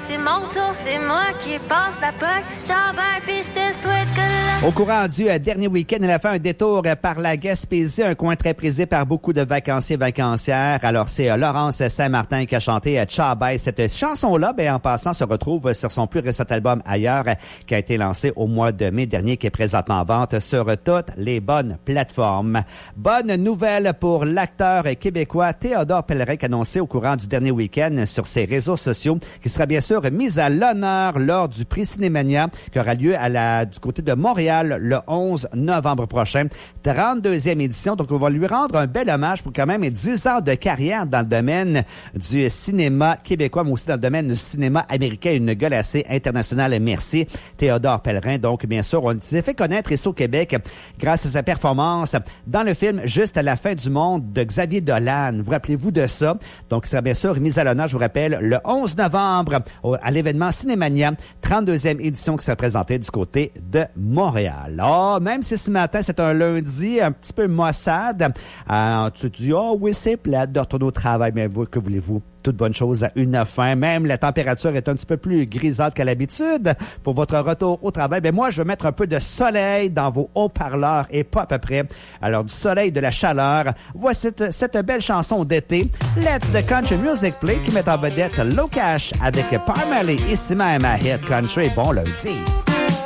c'est mon tour, c'est moi qui passe la POC. Ciao, bye, pis je te souhaite que la... Au courant du dernier week-end, elle a fait un détour par la Gaspésie, un coin très prisé par beaucoup de vacanciers et vacancières. Alors, c'est Laurence Saint-Martin qui a chanté Ciao, bye. Cette chanson-là, en passant, se retrouve sur son plus récent album Ailleurs, qui a été lancé au mois de mai dernier, qui est présentement en vente sur toutes les bonnes plateformes. Bonne nouvelle pour l'acteur québécois Théodore Pellerin, qui a annoncé au courant du dernier week-end sur ses réseaux sociaux, qui sera bien sûr mis à l'honneur lors du prix Cinémania, qui aura lieu du côté de Montréal le 11 novembre prochain. 32e édition. Donc, on va lui rendre un bel hommage pour quand même 10 ans de carrière dans le domaine du cinéma québécois, mais aussi dans le domaine du cinéma américain. Une gueule assez internationale. Merci, Théodore Pellerin. Donc, bien sûr, on s'est fait connaître ici au Québec grâce à sa performance dans le film Juste à la fin du monde de Xavier Dolan. Vous rappelez-vous de ça? Donc, il sera bien sûr mis à l'honneur, je vous rappelle, le 11 novembre à l'événement Cinémania, 32e édition qui sera présentée du côté de Montréal. Oh, même si ce matin, c'est un lundi un petit peu maussade, tu te dis, oh oui, c'est plate de retourner au travail, mais vous, que voulez-vous? Toute bonne chose à une fin. Même la température est un petit peu plus grisâtre qu'à l'habitude. Pour votre retour au travail, moi, je vais mettre un peu de soleil dans vos haut-parleurs et pas à peu près. Alors, du soleil, de la chaleur. Voici cette belle chanson d'été, Let's the Country Music Play, qui met en vedette Locash avec Parmalee, ici même à Hit Country. Bon lundi.